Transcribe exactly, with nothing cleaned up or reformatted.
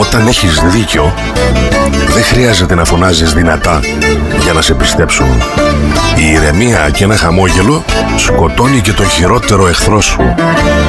Όταν έχεις δίκιο, δεν χρειάζεται να φωνάζεις δυνατά για να σε πιστέψουν. Η ηρεμία και ένα χαμόγελο σκοτώνει και το χειρότερο εχθρό σου.